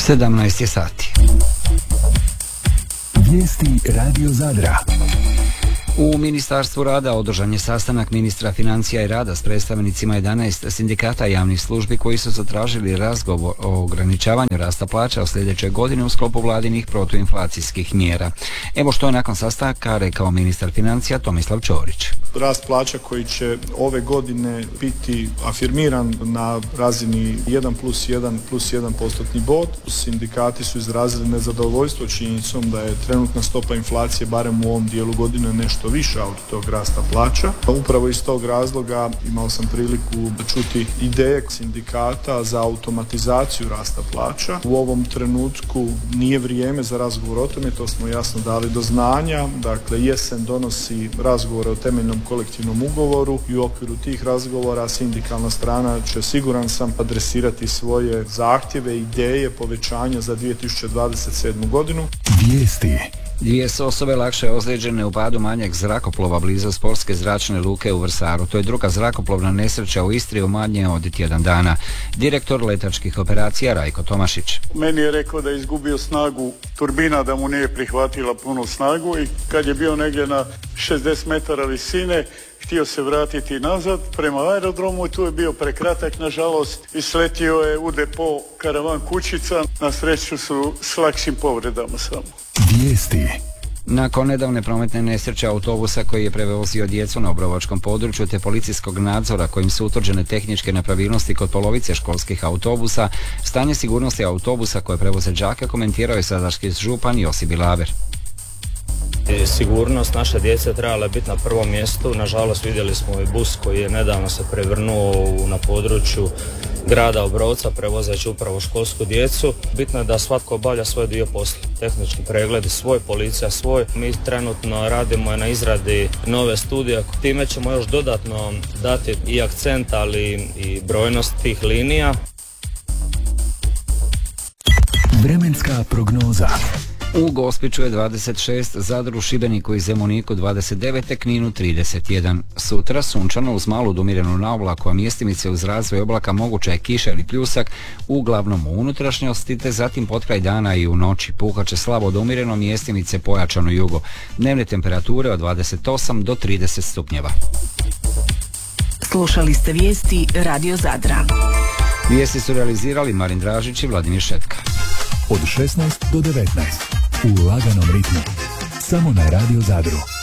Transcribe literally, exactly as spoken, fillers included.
sedamnaest je sati. Vijesti Radio Zadra. U Ministarstvu rada održan je sastanak ministra financija i rada s predstavnicima jedanaest sindikata javnih službi koji su zatražili razgovor o ograničavanju rasta plaća u sljedećoj godini u sklopu vladinih protuinflacijskih mjera. Evo što je nakon sastanka rekao ministar financija Tomislav Ćorić. Rast plaća koji će ove godine biti afirmiran na razini jedan plus jedan plus jedan postotni bod. Sindikati su izrazili nezadovoljstvo činjenicom da je trenutna stopa inflacije barem u ovom dijelu godine nešto više od tog rasta plaća. Upravo iz tog razloga imao sam priliku čuti ideje sindikata za automatizaciju rasta plaća. U ovom trenutku nije vrijeme za razgovor o tome, to smo jasno dali do znanja. Dakle, jesen donosi razgovore o temeljnom kolektivnom ugovoru i u okviru tih razgovora sindikalna strana će, siguran sam, adresirati svoje zahtjeve i ideje povećanja za dvije tisuće dvadeset sedmu godinu. Vijesti. Dvije su osobe lakše ozlijeđene u padu manjeg zrakoplova blizu sportske zračne luke u Vrsaru. To je druga zrakoplovna nesreća u Istri u manje od tjedan dana. Direktor letačkih operacija Rajko Tomašić. Meni je rekao da je izgubio snagu turbina, da mu nije prihvatila punu snagu i kad je bio negdje na šezdeset metara visine, htio se vratiti nazad prema aerodromu i tu je bio prekratak, nažalost, i sletio je u depo karavan kućica. Na sreću su s lakšim povredama samo. Vijesti. Nakon nedavne prometne nesreće autobusa koji je prevozio djecu na obrovačkom području te policijskog nadzora kojim su utvrđene tehničke nepravilnosti kod polovice školskih autobusa, stanje sigurnosti autobusa koje prevoze đake komentirao je sadarski župan Josip Bilaver. Sigurnost naše djece trebala biti na prvom mjestu. Nažalost, vidjeli smo i bus koji je nedavno se prevrnuo na području grada Obrovca prevozeći upravo školsku djecu. Bitno je da svatko obavlja svoj dio posla. Tehnički pregledi svoj, policija svoj. Mi trenutno radimo na izradi nove studije. Time ćemo još dodatno dati i akcent, ali i brojnost tih linija. Vremenska prognoza. U Gospiću je dvadeset šest, Zadru, Šibeniku i Zemuniku dvadeset devet, Kninu trideset jedan. Sutra sunčano uz malu do umjerenu naoblaku, a mjestimice uz razvoj oblaka moguća je kiša ili pljusak, uglavnom u unutrašnjosti, te zatim potkraj dana i u noći. Puhaće slabo do umjereno, mjestimice pojačano jugo. Dnevne temperature od dvadeset osam do trideset stupnjeva. Slušali ste vijesti Radio Zadra. Vijesti su realizirali Marin Dražić i Vladimir Šetka. Od šesnaest do devetnaest u laganom ritmu. Samo na Radio Zadru.